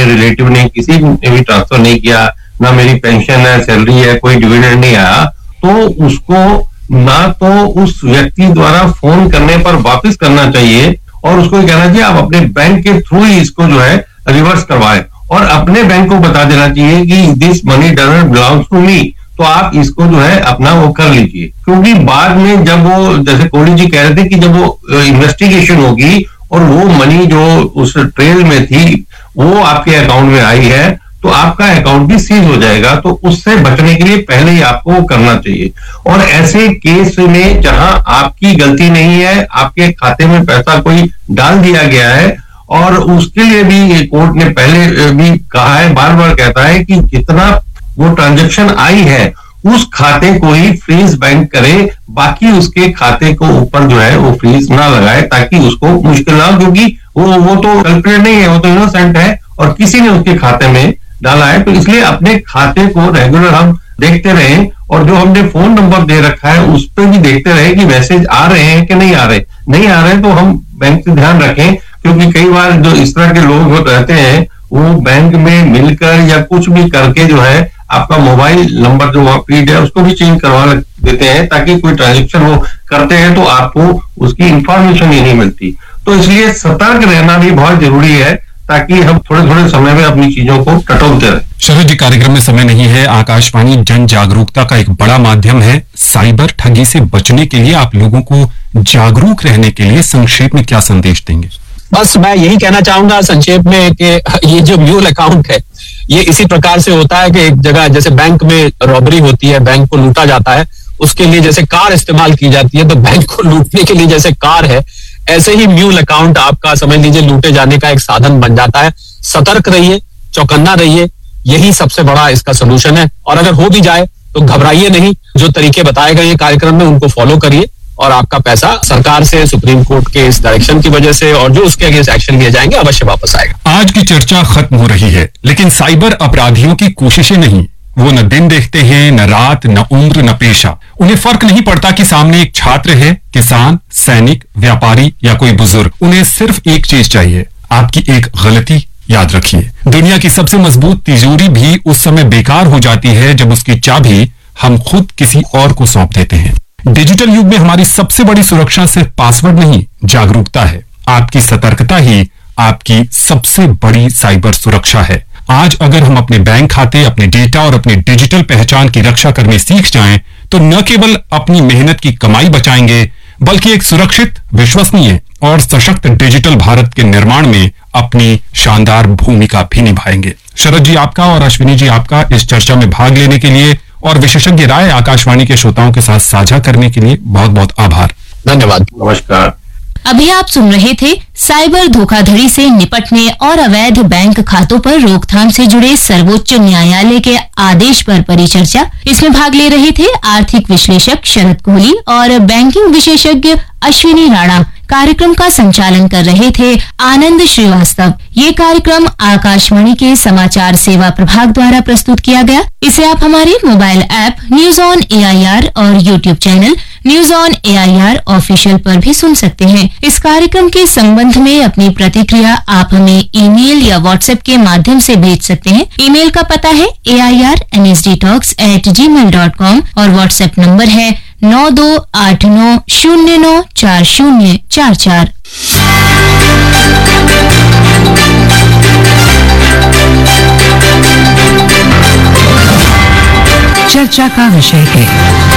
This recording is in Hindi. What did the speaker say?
मेरे रिलेटिव ने किसी ने भी ट्रांसफर नहीं किया, ना मेरी पेंशन है, सैलरी है, कोई डिविडेंड नहीं आया, तो उसको ना तो उस व्यक्ति द्वारा फोन करने पर वापस करना चाहिए और उसको कहना चाहिए आप अपने बैंक के थ्रू ही इसको जो है रिवर्स करवाएं और अपने बैंक को बता देना चाहिए कि this money doesn't belongs to me, तो आप इसको जो है अपना वो कर लीजिए। क्योंकि बाद में जब वो, जैसे कोहली जी कह रहे थे कि जब वो इन्वेस्टिगेशन होगी और वो मनी जो उस ट्रेल में थी वो आपके अकाउंट में आई है, तो आपका अकाउंट भी सीज हो जाएगा। तो उससे बचने के लिए पहले ही आपको करना चाहिए। और ऐसे केस में जहां आपकी गलती नहीं है, आपके खाते में पैसा कोई डाल दिया गया है, और उसके लिए भी कोर्ट ने पहले भी कहा है, बार बार कहता है कि जितना वो ट्रांजैक्शन आई है उस खाते को ही फ्रीज बैंक करे, बाकी उसके खाते को ऊपर जो है वो फ्रीज ना लगाए, ताकि उसको मुश्किल ना हो। क्योंकि वो तो कल्प्रेट नहीं है, वो तो इनोसेंट है और किसी ने उसके खाते में डाला है। तो इसलिए अपने खाते को रेगुलर हम देखते रहें और जो हमने फोन नंबर दे रखा है उस पर भी देखते रहे कि मैसेज आ रहे हैं कि नहीं आ रहे तो हम बैंक से ध्यान रखें। क्योंकि कई बार जो इस तरह के लोग रहते हैं वो बैंक में मिलकर या कुछ भी करके जो है आपका मोबाइल नंबर जो फीड है उसको भी चेंज करवा देते हैं, ताकि कोई ट्रांजेक्शन वो करते हैं तो आपको उसकी इंफॉर्मेशन ही नहीं मिलती। तो इसलिए सतर्क रहना भी बहुत जरूरी है, ताकि हम थोड़े थोड़े समय में अपनी चीजों को टटोलते रहें। शरद जी, कार्यक्रम में समय नहीं है। आकाशवाणी जन जागरूकता का एक बड़ा माध्यम है। साइबर ठगी से बचने के लिए आप लोगों को जागरूक रहने के लिए संक्षेप में क्या संदेश देंगे? बस मैं यही कहना चाहूंगा संक्षेप में कि ये जो म्यूल अकाउंट है ये इसी प्रकार से होता है कि एक जगह जैसे बैंक में रॉबरी होती है, बैंक को लूटा जाता है, उसके लिए जैसे कार इस्तेमाल की जाती है, तो बैंक को लूटने के लिए जैसे कार है, ऐसे ही म्यूल अकाउंट आपका समझ लीजिए लूटे जाने का एक साधन बन जाता है। सतर्क रहिए, चौकन्ना रहिए, यही सबसे बड़ा इसका सोल्यूशन है। और अगर हो भी जाए तो घबराइए नहीं, जो तरीके बताए गए कार्यक्रम में उनको फॉलो करिए और आपका पैसा सरकार से, सुप्रीम कोर्ट के इस डायरेक्शन की वजह से और जो उसके अगेंस्ट एक्शन लिए जाएंगे अवश्य वापस आएगा। आज की चर्चा खत्म हो रही है, लेकिन साइबर अपराधियों की कोशिशें नहीं। वो न दिन देखते हैं, न रात, न उम्र, न पेशा। उन्हें फर्क नहीं पड़ता कि सामने एक छात्र है, किसान, सैनिक, व्यापारी या कोई बुजुर्ग। उन्हें सिर्फ एक चीज चाहिए, आपकी एक गलती। याद रखिए, दुनिया की सबसे मजबूत तिजोरी भी उस समय बेकार हो जाती है जब उसकी चाबी हम खुद किसी और को सौंप देते हैं। डिजिटल युग में हमारी सबसे बड़ी सुरक्षा सिर्फ पासवर्ड नहीं, जागरूकता है। आपकी सतर्कता ही आपकी सबसे बड़ी साइबर सुरक्षा है। आज अगर हम अपने बैंक खाते, अपने डेटा और अपनी डिजिटल पहचान की रक्षा करने सीख जाएं, तो न केवल अपनी मेहनत की कमाई बचाएंगे, बल्कि एक सुरक्षित, विश्वसनीय और सशक्त डिजिटल भारत के निर्माण में अपनी शानदार भूमिका भी निभाएंगे। शरद जी आपका और अश्विनी जी आपका इस चर्चा में भाग लेने के लिए और विशेषज्ञ राय आकाशवाणी के श्रोताओं के साथ साझा करने के लिए बहुत बहुत आभार। धन्यवाद। नमस्कार। अभी आप सुन रहे थे साइबर धोखाधड़ी से निपटने और अवैध बैंक खातों पर रोकथाम से जुड़े सर्वोच्च न्यायालय के आदेश पर परिचर्चा। इसमें भाग ले रहे थे आर्थिक विश्लेषक शरद कोहली और बैंकिंग विशेषज्ञ अश्विनी राणा। कार्यक्रम का संचालन कर रहे थे आनंद श्रीवास्तव। ये कार्यक्रम आकाशवाणी के समाचार सेवा प्रभाग द्वारा प्रस्तुत किया गया। इसे आप हमारे mobile app news on AIR और YouTube channel news on AIR official पर भी सुन सकते हैं। इस कार्यक्रम के संबंध में अपनी प्रतिक्रिया आप हमें ईमेल या व्हाट्सएप के माध्यम से भेज सकते हैं। ईमेल का पता है airnsdtalks@gmail.com और व्हाट्सएप नंबर है 9289094044। चर्चा का विषय है